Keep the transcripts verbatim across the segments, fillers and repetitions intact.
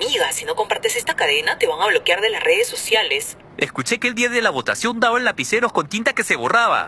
Amiga, si no compartes esta cadena, te van a bloquear de las redes sociales. Escuché que el día de la votación daban lapiceros con tinta que se borraba.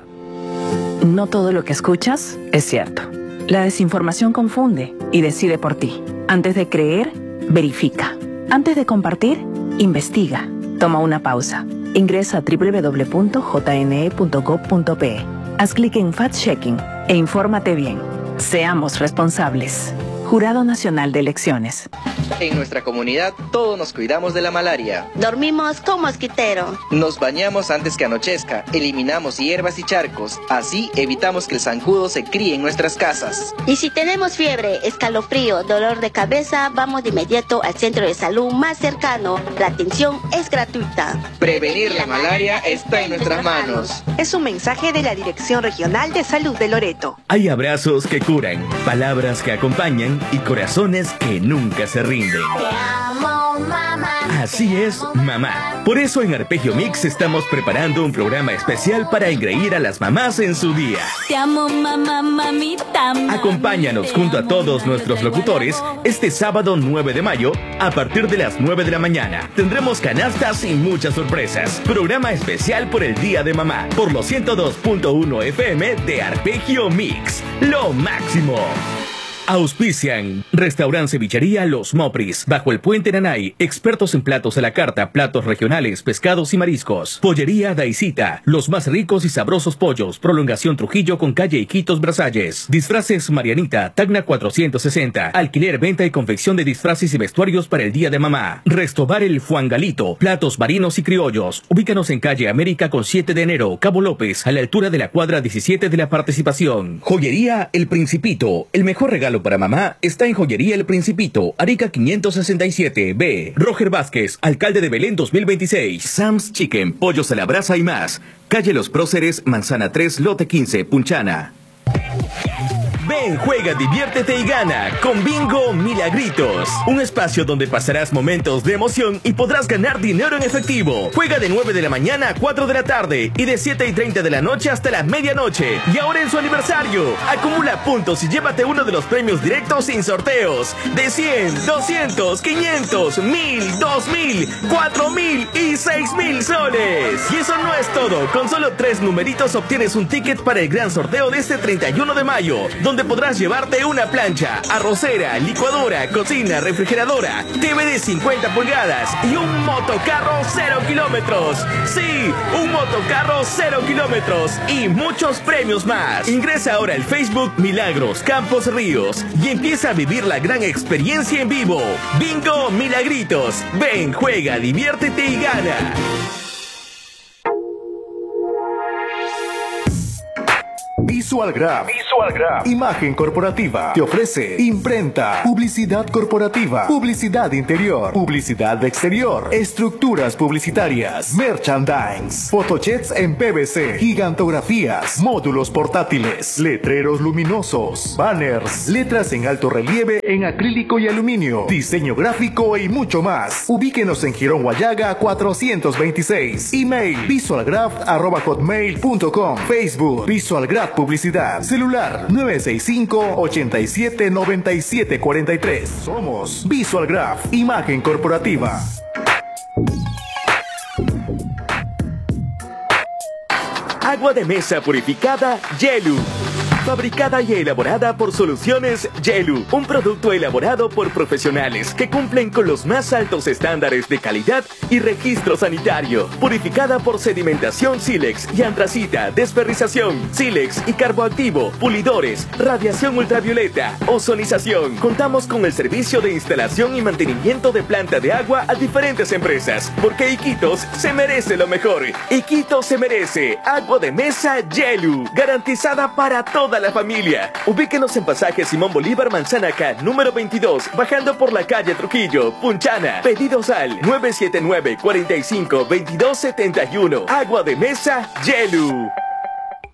No todo lo que escuchas es cierto. La desinformación confunde y decide por ti. Antes de creer, verifica. Antes de compartir, investiga. Toma una pausa. Ingresa a doble u doble u doble u punto j n e punto gov punto p e. Haz clic en Fact Checking e infórmate bien. Seamos responsables. Jurado Nacional de Elecciones. En nuestra comunidad todos nos cuidamos de la malaria. Dormimos con mosquitero. Nos bañamos antes que anochezca, eliminamos hierbas y charcos, así evitamos que el zancudo se críe en nuestras casas. Y si tenemos fiebre, escalofrío, dolor de cabeza, vamos de inmediato al centro de salud más cercano. La atención es gratuita. Prevenir la malaria está en nuestras manos. Es un mensaje de la Dirección Regional de Salud de Loreto. Hay abrazos que curan, palabras que acompañan y corazones que nunca se rinden. Te amo, mamá. Así es, mamá. Por eso en Arpegio Mix estamos preparando un programa especial para engreír a las mamás en su día. Te amo, mamá, mamita. Acompáñanos junto a todos nuestros locutores este sábado nueve de mayo a partir de las nueve de la mañana. Tendremos canastas y muchas sorpresas. Programa especial por el Día de Mamá por los ciento dos punto uno F M de Arpegio Mix. Lo máximo. Auspician Restaurant Cevichería Los Mopris, bajo el Puente Nanay, expertos en platos a la carta, platos regionales, pescados y mariscos. Pollería Daisita, los más ricos y sabrosos pollos, prolongación Trujillo con calle Iquitos Brasalles. Disfraces Marianita, Tacna cuatrocientos sesenta, alquiler, venta y confección de disfraces y vestuarios para el Día de Mamá. Restobar el Fuangalito, platos marinos y criollos. Ubícanos en calle América con siete de enero, Cabo López, a la altura de la cuadra diecisiete de la Participación. Joyería El Principito, el mejor regalo para mamá está en Joyería El Principito, Arica quinientos sesenta y siete B. Roger Vázquez, alcalde de Belén dos mil veintiséis. Sam's Chicken, pollos a la brasa y más. Calle Los Próceres, Manzana tres, Lote quince, Punchana. Ven, juega, diviértete y gana con Bingo Milagritos. Un espacio donde pasarás momentos de emoción y podrás ganar dinero en efectivo. Juega de nueve de la mañana a cuatro de la tarde y de siete y treinta de la noche hasta la medianoche. Y ahora en su aniversario, acumula puntos y llévate uno de los premios directos sin sorteos. De cien, doscientos, quinientos, mil, dos mil, cuatro mil y seis mil soles. Y eso no es todo. Con solo tres numeritos obtienes un ticket para el gran sorteo de este treinta y uno de mayo, donde podrás llevarte una plancha, arrocera, licuadora, cocina, refrigeradora, T V de cincuenta pulgadas y un motocarro cero kilómetros. Sí, un motocarro cero kilómetros y muchos premios más. Ingresa ahora al Facebook Milagros Campos Ríos y empieza a vivir la gran experiencia en vivo. Bingo Milagritos. Ven, juega, diviértete y gana. VisualGraph. VisualGraph. Imagen corporativa. Te ofrece imprenta, publicidad corporativa, publicidad interior, publicidad exterior, estructuras publicitarias, merchandise, photochets en P V C, gigantografías, módulos portátiles, letreros luminosos, banners, letras en alto relieve en acrílico y aluminio, diseño gráfico y mucho más. Ubíquenos en Girón Guayaga cuatrocientos veintiséis. Email visualgraph arroba hotmail punto com. Facebook VisualGraph Publicidad. Celular nueve seis cinco, ocho siete, nueve siete cuatro tres. Somos VisualGraph. Imagen corporativa. Agua de mesa purificada Yelu. Fabricada y elaborada por Soluciones Yelu, un producto elaborado por profesionales que cumplen con los más altos estándares de calidad y registro sanitario. Purificada por sedimentación sílex y antracita, desperrización, sílex y carboactivo, pulidores, radiación ultravioleta, ozonización. Contamos con el servicio de instalación y mantenimiento de planta de agua a diferentes empresas, porque Iquitos se merece lo mejor. Iquitos se merece agua de mesa Yelu, garantizada para toda la familia. Ubíquenos en pasaje Simón Bolívar Manzana K, número veintidós, bajando por la calle Trujillo, Punchana. Pedidos al nueve siete nueve, cuarenta y cinco, veintidós setenta y uno. Agua de mesa Yelu.